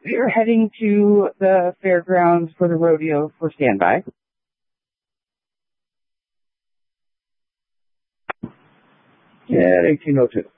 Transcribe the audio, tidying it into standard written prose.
We are heading to the fairgrounds for the rodeo for standby. Yeah, 1802.